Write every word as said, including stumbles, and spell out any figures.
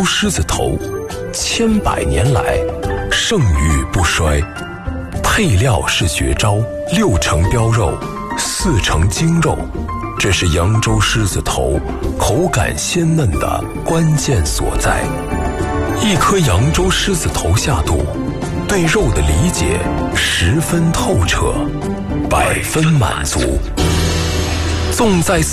州狮子头，千百年来盛誉不衰。配料是绝招，六成膘肉，四成精肉，这是扬州狮子头口感鲜嫩的关键所在。一颗扬州狮子头下肚，对肉的理解十分透彻，百分满足。纵在